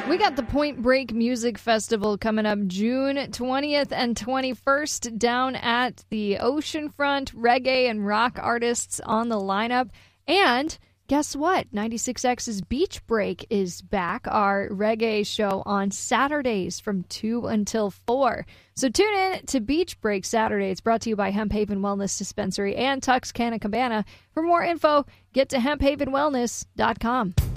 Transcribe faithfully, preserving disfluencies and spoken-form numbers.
We got the Point Break Music Festival coming up June twentieth and twenty-first down at the Oceanfront. Reggae and rock artists on the lineup. And guess what? ninety-six X's Beach Break is back, our reggae show on Saturdays from two until four. So tune in to Beach Break Saturday. It's brought to you by Hemp Haven Wellness Dispensary and Tuxcana Cabana. For more info, get to hemp haven wellness dot com.